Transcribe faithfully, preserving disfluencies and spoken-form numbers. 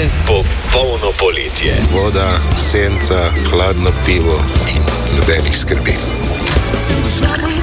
popolno poletje. Voda, senca, hladno pivo in nobenih skrbi.